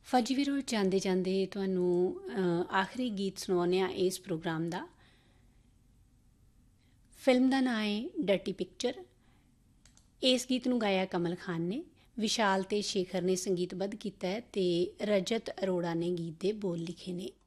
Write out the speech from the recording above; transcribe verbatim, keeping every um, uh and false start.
ਫੌਜੀ ਵੀਰੋ ਜਾਂਦੇ ਜਾਂਦੇ ਤੁਹਾਨੂੰ ਆਖਰੀ ਗੀਤ ਸੁਣਾਉਂਦੇ ਹਾਂ ਇਸ ਪ੍ਰੋਗਰਾਮ ਦਾ। ਫਿਲਮ ਦਾ ਨਾਂ ਹੈ ਡਰਟੀ ਪਿਕਚਰ। ਇਸ ਗੀਤ ਨੂੰ ਗਾਇਆ ਕਮਲ ਖਾਨ ਨੇ, ਵਿਸ਼ਾਲ ਤੇ ਸ਼ੇਖਰ ਨੇ ਸੰਗੀਤਬੱਧ ਕੀਤਾ ਹੈ ਅਤੇ ਰਜਤ ਅਰੋੜਾ ਨੇ ਗੀਤ ਦੇ ਬੋਲ ਲਿਖੇ ਨੇ।